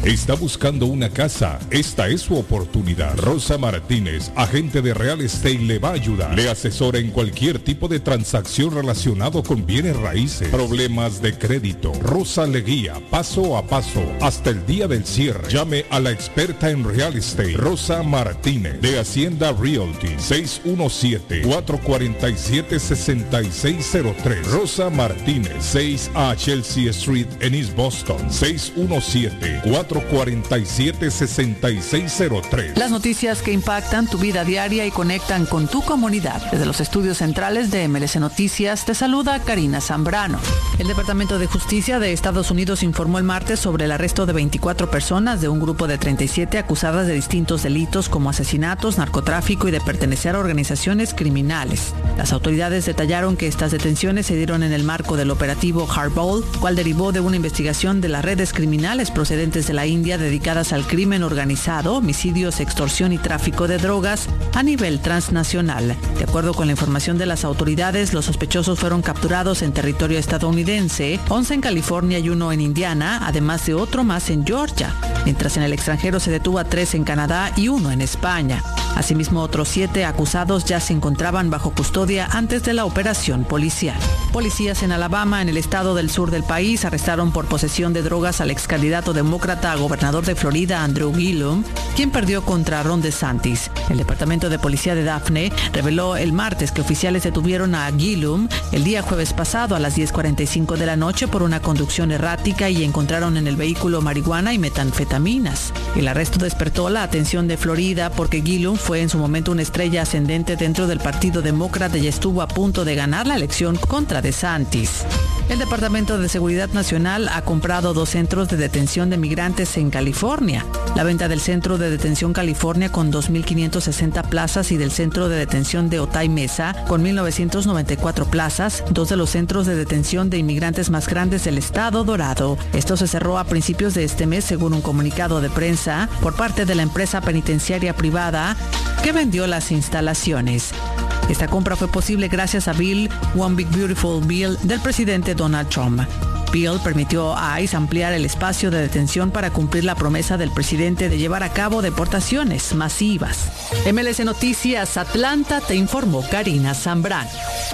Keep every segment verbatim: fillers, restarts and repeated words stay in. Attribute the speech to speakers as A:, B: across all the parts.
A: ¿Está buscando una casa? Esta es su oportunidad. Rosa Martínez, agente de Real Estate, le va a ayudar. Le asesora en cualquier tipo de transacción relacionado con bienes raíces, problemas de crédito. Rosa le guía paso a paso hasta el día del cierre. Llame a la experta en Real Estate, Rosa Martínez, de Hacienda Realty, seis uno siete, cuatro cuatro siete, seis seis cero tres. Rosa Martínez, seis a Chelsea Street en East Boston, seis uno siete, cuatro cuatro siete, seis seis cero tres.
B: Las noticias que impactan tu vida diaria y conectan con tu comunidad. Desde los estudios centrales de M L C Noticias te saluda Karina Zambrano. El Departamento de Justicia de Estados Unidos informó el martes sobre el arresto de veinticuatro personas de un grupo de treinta y siete acusadas de distintos delitos como asesinatos, narcotráfico y de pertenecer a organizaciones criminales. Las autoridades detallaron que estas detenciones se dieron en el marco del operativo Hardball, cual derivó de una investigación de las redes criminales procedentes de la India dedicadas al crimen organizado, homicidios, extorsión y tráfico de drogas a nivel transnacional. De acuerdo con la información de las autoridades, los sospechosos fueron capturados en territorio estadounidense, once en California y uno en Indiana, además de otro más en Georgia, mientras en el extranjero se detuvo a tres en Canadá y uno en España. Asimismo, otros siete acusados ya se encontraban bajo custodia antes de la operación policial. Policías en Alabama, en el estado del sur del país, arrestaron por posesión de drogas al ex candidato demócrata a gobernador de Florida, Andrew Gillum, quien perdió contra Ron DeSantis. El Departamento de Policía de Daphne reveló el martes que oficiales detuvieron a Gillum el día jueves pasado a las diez cuarenta y cinco de la noche por una conducción errática y encontraron en el vehículo marihuana y metanfetaminas. El arresto despertó la atención de Florida porque Gillum fue en su momento una estrella ascendente dentro del Partido Demócrata y estuvo a punto de ganar la elección contra DeSantis. El Departamento de Seguridad Nacional ha comprado dos centros de detención de migrantes en California. La venta del Centro de Detención California con dos mil quinientas sesenta plazas y del Centro de Detención de Otay Mesa con mil novecientas noventa y cuatro plazas, dos de los centros de detención de inmigrantes más grandes del estado dorado. Esto se cerró a principios de este mes según un comunicado de prensa por parte de la empresa penitenciaria privada que vendió las instalaciones. Esta compra fue posible gracias a Bill, One Big Beautiful Bill del presidente Donald Trump. Bill permitió a ICE ampliar el espacio de detención para cumplir la promesa del presidente de llevar a cabo deportaciones masivas. M L C Noticias Atlanta te informó Karina Zambrano.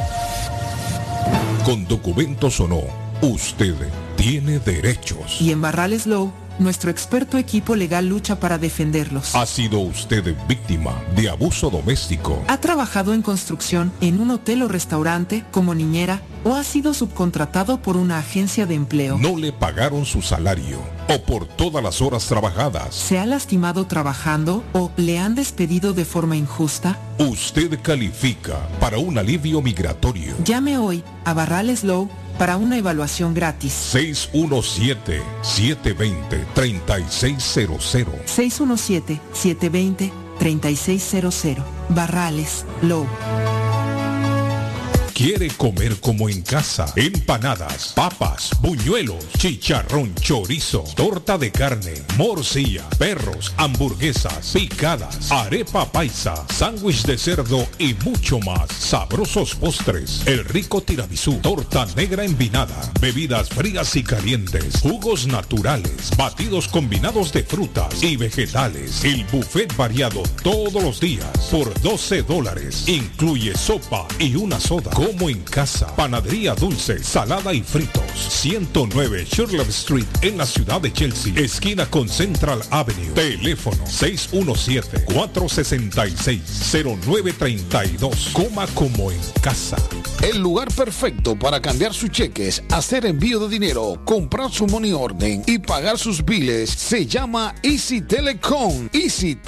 A: Con documentos o no, usted tiene derechos.
C: Y en Barrales Law, nuestro experto equipo legal lucha para defenderlos.
A: ¿Ha sido usted víctima de abuso doméstico?
C: ¿Ha trabajado en construcción, en un hotel o restaurante, como niñera, o ha sido subcontratado por una agencia de empleo?
A: ¿No le pagaron su salario o por todas las horas trabajadas?
C: ¿Se ha lastimado trabajando o le han despedido de forma injusta?
A: Usted califica para un alivio migratorio.
C: Llame hoy a Barrales Law para una evaluación gratis.
A: seis uno siete, siete dos cero, tres seis cero cero.
C: seis uno siete, siete dos cero, tres seis cero cero. Barrales Law.
A: ¿Quiere comer como en casa? Empanadas, papas, buñuelos, chicharrón, chorizo, torta de carne, morcilla, perros, hamburguesas, picadas, arepa paisa, sándwich de cerdo y mucho más. Sabrosos postres, el rico tiramisú, torta negra envinada, bebidas frías y calientes, jugos naturales, batidos combinados de frutas y vegetales. El buffet variado todos los días por doce dólares. Incluye sopa y una soda. Como en casa. Panadería dulce, salada y fritos. ciento nueve Shirley Street en la ciudad de Chelsea, esquina con Central Avenue. Teléfono seis uno siete, cuatro seis seis, cero nueve tres dos. Coma como en casa.
D: El lugar perfecto para cambiar sus cheques, hacer envío de dinero, comprar su money order y pagar sus biles se llama Easy Telecom. Easy